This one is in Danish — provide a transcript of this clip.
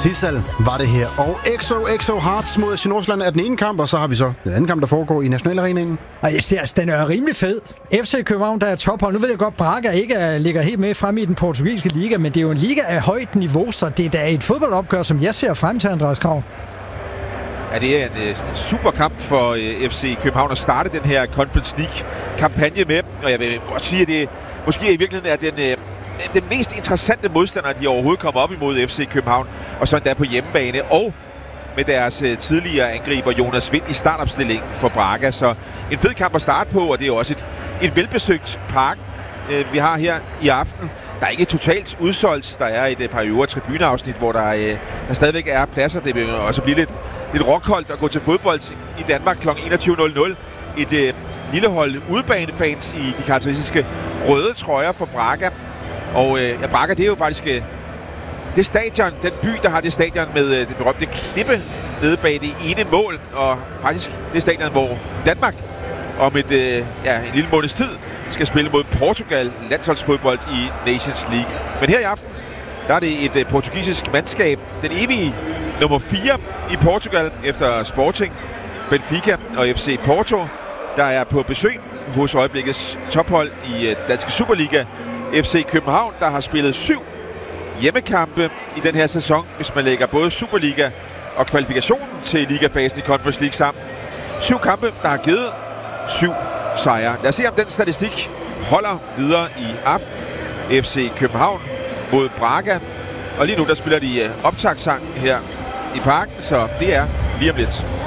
Sissel var det her. Og XO Hearts mod FC Nordsjælland er den ene kamp, og så har vi så den anden kamp, der foregår i Nationalarenaen. Og jeg ser, den er rimelig fed. FC København, der er tophold. Nu ved jeg godt, Braga ikke ligger helt med frem i den portugisiske liga, men det er jo en liga af højt niveau, så det er da et fodboldopgør, som jeg ser frem til, Andreas Krav. Ja, det er en super kamp for FC København at starte den her Conference League-kampagne med. Og jeg vil også sige, at det måske i virkeligheden er den mest interessante modstander, de overhovedet kommer op imod FC København. Og så endda på hjemmebane. Og med deres tidligere angriber Jonas Vind i startopstillingen for Braga. Så en fed kamp at starte på, og det er også et velbesøgt park, vi har her i aften. Der er ikke totalt udsolgt. Der er et par øvre tribuneafsnit, hvor der stadigvæk er pladser. Det vil også blive lidt rockholdt at gå til fodbold i Danmark kl. 21.00. Et lille hold udebanefans i de karakteristiske røde trøjer for Braga. Og Braga, det er jo faktisk det stadion, den by, der har det stadion med den berømte klippe nede bag det ene mål. Og faktisk det stadion, hvor Danmark om en lille måneds tid skal spille mod Portugal landsholdsfodbold i Nations League. Men her i aften, der er det et portugisisk mandskab, den evige nummer 4 i Portugal efter Sporting, Benfica og FC Porto, der er på besøg hos øjeblikkets tophold i danske Superliga, FC København, der har spillet 7 hjemmekampe i den her sæson, hvis man lægger både Superliga og kvalifikationen til ligafasen i Conference League sammen. 7 kampe, der har givet 7 sejre. Lad os se, om den statistik holder videre i aften. FC København mod Braga. Og lige nu, der spiller de optagssang her i parken, så det er lige om lidt.